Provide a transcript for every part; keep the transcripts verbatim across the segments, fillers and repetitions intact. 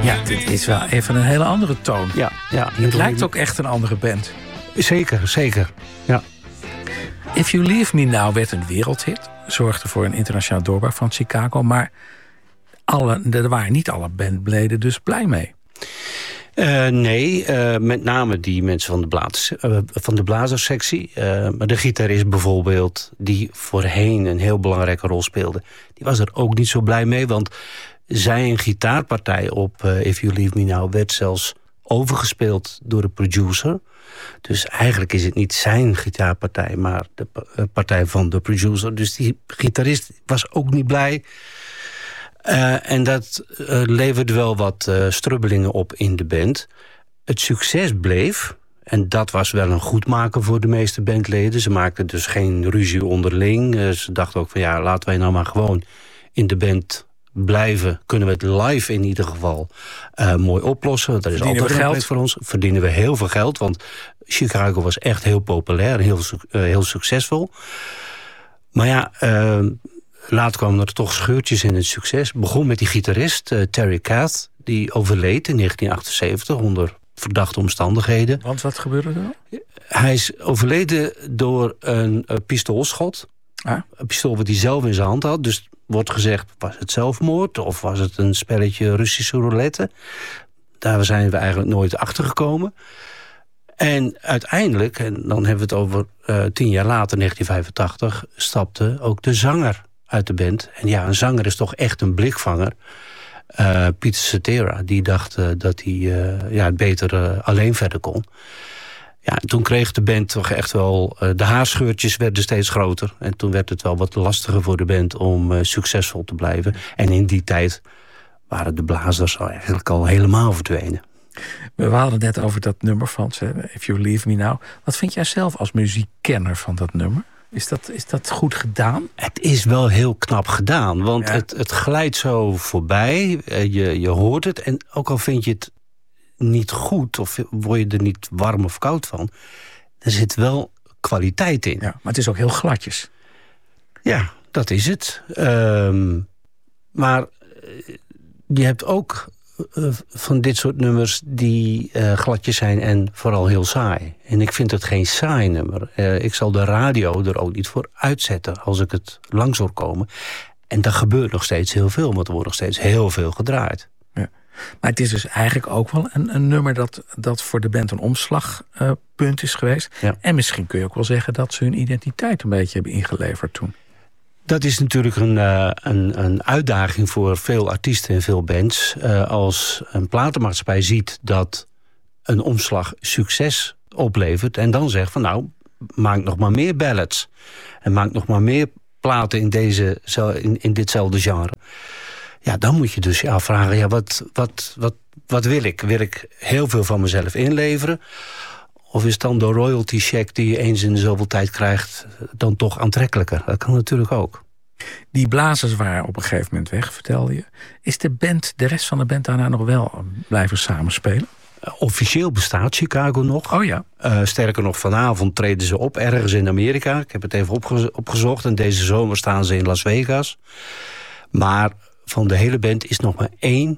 Ja, dit is wel even een hele andere toon. Ja, ja. Het lijkt ook echt een andere band. Zeker, zeker. Ja. If You Leave Me Now werd een wereldhit. Zorgde voor een internationaal doorbraak van Chicago. Maar alle, er waren niet alle bandleden dus blij mee. Uh, nee, uh, met name die mensen van de, blaas, uh, van de blazerssectie. Uh, maar de gitarist bijvoorbeeld, die voorheen een heel belangrijke rol speelde, die was er ook niet zo blij mee. Want zijn gitaarpartij op uh, If You Leave Me Now werd zelfs overgespeeld door de producer. Dus eigenlijk is het niet zijn gitaarpartij, maar de uh, partij van de producer. Dus die gitarist was ook niet blij. Uh, en dat uh, leverde wel wat uh, strubbelingen op in de band. Het succes bleef, en dat was wel een goedmaker voor de meeste bandleden. Ze maakten dus geen ruzie onderling. Uh, ze dachten ook van ja, laten wij nou maar gewoon in de band blijven. Kunnen we het live in ieder geval uh, mooi oplossen. Dat is Verdienen altijd we een geld voor ons. Verdienen we heel veel geld, want Chicago was echt heel populair en heel, uh, heel succesvol. Maar ja, Uh, later kwamen er toch scheurtjes in het succes. Begon met die gitarist, uh, Terry Kath. Die overleed in negentien achtenzeventig onder verdachte omstandigheden. Want wat gebeurde er dan? Hij is overleden door een uh, pistoolschot. Ah. Een pistool wat hij zelf in zijn hand had. Dus wordt gezegd, was het zelfmoord? Of was het een spelletje Russische roulette? Daar zijn we eigenlijk nooit achter gekomen. En uiteindelijk, en dan hebben we het over uh, tien jaar later, negentien vijfentachtig... stapte ook de zanger uit de band. En ja, een zanger is toch echt een blikvanger. Uh, Peter Cetera, die dacht uh, dat hij uh, ja, beter uh, alleen verder kon. Ja, en toen kreeg de band toch echt wel Uh, de haarscheurtjes werden steeds groter. En toen werd het wel wat lastiger voor de band om uh, succesvol te blijven. En in die tijd waren de blazers eigenlijk al helemaal verdwenen. We hadden het net over dat nummer van ze, If You Leave Me Now. Wat vind jij zelf als muziekkenner van dat nummer? Is dat, is dat goed gedaan? Het is wel heel knap gedaan, want ja. het, het glijdt zo voorbij. Je, je hoort het en ook al vind je het niet goed of word je er niet warm of koud van, er zit wel kwaliteit in. Ja, maar het is ook heel gladjes. Ja, dat is het. Um, maar je hebt ook Uh, van dit soort nummers die uh, gladjes zijn en vooral heel saai. En ik vind het geen saai nummer. Uh, ik zal de radio er ook niet voor uitzetten als ik het langs hoor komen. En daar gebeurt nog steeds heel veel, want er wordt nog steeds heel veel gedraaid. Ja. Maar het is dus eigenlijk ook wel een, een nummer dat, dat voor de band een omslagpunt uh, is geweest. Ja. En misschien kun je ook wel zeggen dat ze hun identiteit een beetje hebben ingeleverd toen. Dat is natuurlijk een, uh, een, een uitdaging voor veel artiesten en veel bands. Uh, als een platenmaatschappij ziet dat een omslag succes oplevert en dan zegt van nou, maak nog maar meer ballads. En maak nog maar meer platen in, deze, in, in ditzelfde genre. Ja, dan moet je dus je afvragen, ja, wat, wat, wat, wat wil ik? Wil ik heel veel van mezelf inleveren? Of is dan de royalty check die je eens in de zoveel tijd krijgt dan toch aantrekkelijker? Dat kan natuurlijk ook. Die blazers waren op een gegeven moment weg, vertelde je. Is de band, de rest van de band daarna nog wel blijven samenspelen? Uh, officieel bestaat Chicago nog. Oh ja. Uh, sterker nog, vanavond treden ze op ergens in Amerika. Ik heb het even opge- opgezocht. En deze zomer staan ze in Las Vegas. Maar van de hele band is nog maar één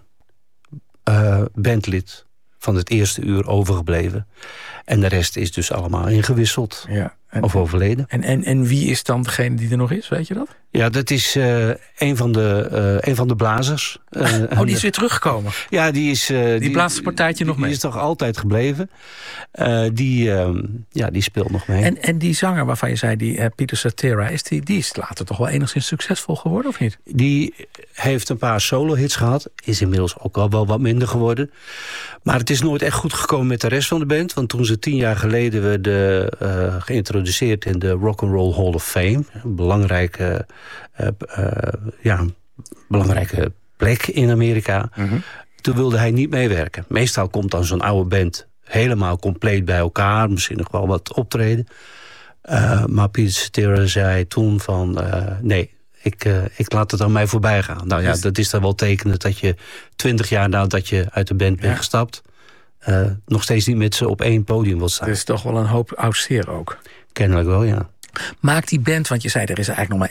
uh, bandlid van het eerste uur overgebleven. En de rest is dus allemaal ingewisseld. Ja, en, of overleden. En, en, en wie is dan degene die er nog is, weet je dat? Ja, dat is uh, een, van de, uh, een van de blazers. Uh, oh, die is weer teruggekomen? Ja, die is Uh, die die blaast het partijtje nog mee? Die is toch altijd gebleven. Uh, die, uh, ja, die speelt nog mee. En, en die zanger waarvan je zei, die uh, Peter Cetera, is die, die is later toch wel enigszins succesvol geworden, of niet? Die heeft een paar solo-hits gehad. Is inmiddels ook al wel wat minder geworden. Maar het is nooit echt goed gekomen met de rest van de band. Want toen ze tien jaar geleden werden uh, geïntroduceerd in de Rock'n'Roll Hall of Fame. Een belangrijke, uh, uh, ja, belangrijke plek in Amerika. Mm-hmm. Toen wilde hij niet meewerken. Meestal komt dan zo'n oude band helemaal compleet bij elkaar. Misschien nog wel wat optreden. Uh, maar Peter Cetera zei toen van Uh, nee, ik, uh, ik laat het aan mij voorbij gaan. Nou ja, dus dat is dan wel tekenend dat je twintig jaar nadat je uit de band bent ja. gestapt Uh, nog steeds niet met ze op één podium wilt staan. Dat is toch wel een hoop oud zeer ook. Kennelijk wel, ja. Maakt die band, want je zei er is eigenlijk nog maar één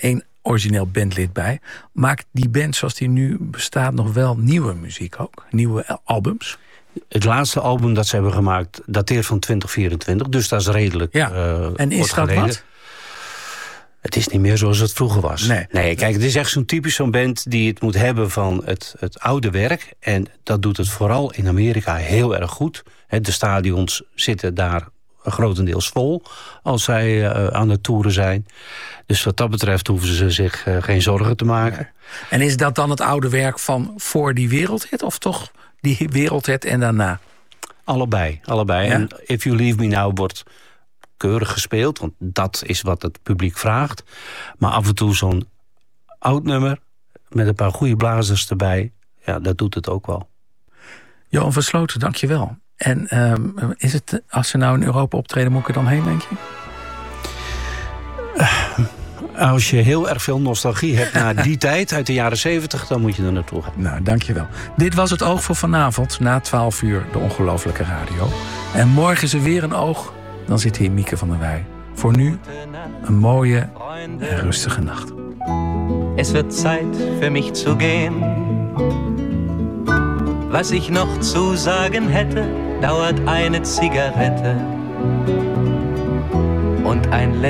origineel bandlid bij. Maakt die band zoals die nu bestaat nog wel nieuwe muziek ook? Nieuwe albums? Het laatste album dat ze hebben gemaakt dateert van twintig vierentwintig. Dus dat is redelijk ja. uh, En is dat geleden. wat? Het is niet meer zoals het vroeger was. Nee, nee kijk, het is echt zo'n typisch zo'n band die het moet hebben van het, het oude werk. En dat doet het vooral in Amerika heel erg goed. De stadions zitten daar grotendeels vol als zij uh, aan het toeren zijn. Dus wat dat betreft hoeven ze zich uh, geen zorgen te maken. Nee. En is dat dan het oude werk van voor die wereldhit of toch die wereldhit en daarna? Allebei, allebei. Ja? En If You Leave Me Now wordt keurig gespeeld, want dat is wat het publiek vraagt. Maar af en toe zo'n oud nummer met een paar goede blazers erbij, ja, dat doet het ook wel. Johan van Sloten, dank je wel. En um, is het, als ze nou in Europa optreden, moet ik er dan heen, denk je? Uh, als je heel erg veel nostalgie hebt naar die tijd, uit de jaren zeventig, dan moet je er naartoe gaan. Nou, dank je wel. Dit was het Oog voor vanavond, na twaalf uur, de Ongelooflijke Radio. En morgen is er weer een oog, dan zit hier Mieke van der Wij. Voor nu, een mooie en rustige nacht. Es wird Zeit für mich zu gehen. Was ich noch zu sagen hätte, dauert eine Zigarette und ein letztes